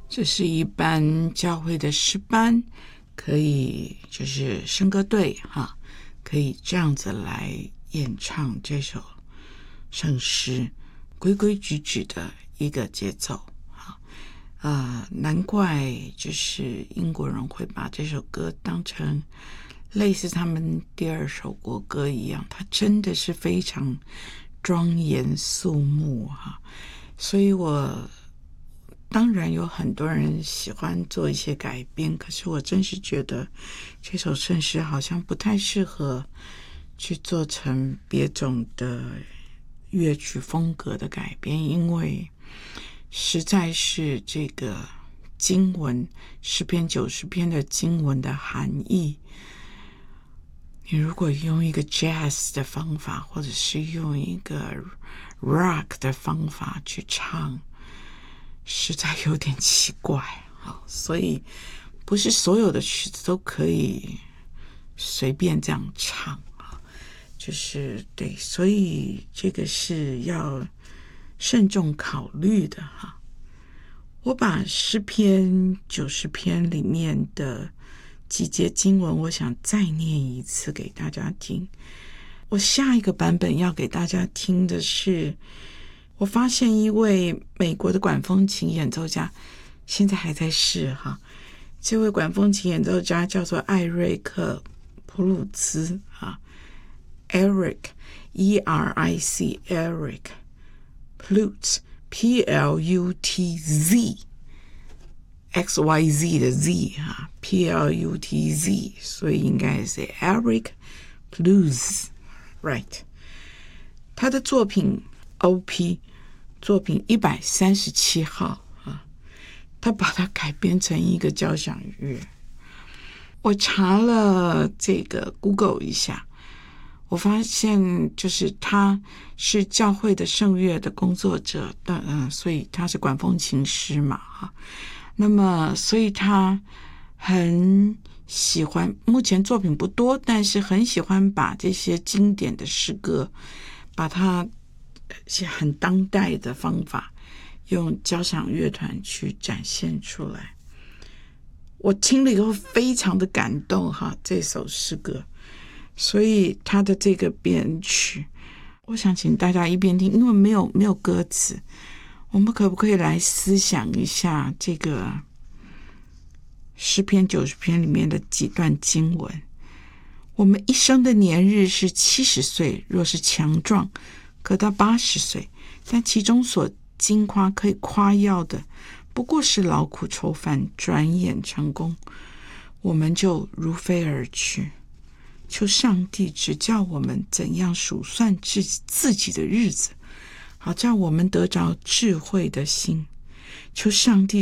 这是一般教会的诗班，可以就是圣歌队可以这样子来演唱这首圣诗，规规矩矩的一个节奏难怪就是英国人会把这首歌当成类似他们第二首国歌一样，它真的是非常庄严肃穆所以我当然有很多人喜欢做一些改编，可是我真是觉得这首圣诗好像不太适合去做成别种的乐曲风格的改编，因为实在是这个经文诗篇90篇的经文的含义，你如果用一个 jazz 的方法，或者是用一个 rock 的方法去唱，实在有点奇怪所以不是所有的曲子都可以随便这样唱就是对，所以这个是要慎重考虑的我把诗篇90篇里面的几节经文，我想再念一次给大家听。我下一个版本要给大家听的是，我发现一位美国的管风琴演奏家，现在还在世这位管风琴演奏家叫做艾瑞克·普鲁兹Eric E-R-I-C Eric Plutz P-L-U-T-Z XYZ 的 Z P-L-U-T-Z 所以应该是 Eric Plutz Right 他的作品 OP 作品137号他把它改编成一个交响乐。我查了这个 Google 一下，我发现就是他是教会的圣乐的工作者所以他是管风琴师嘛那么所以他很喜欢，目前作品不多，但是很喜欢把这些经典的诗歌把它很当代的方法用交响乐团去展现出来。我听了以后非常的感动这首诗歌，所以他的这个编曲我想请大家一边听，因为没有歌词，我们可不可以来思想一下这个诗篇90篇里面的几段经文。我们一生的年日是70岁，若是强壮可到80岁，但其中所经夸可以夸耀的不过是劳苦愁烦，转眼成功，我们就如飞而去。求上帝指教我们怎样数算自己的日子，好叫我们得着智慧的心。求上帝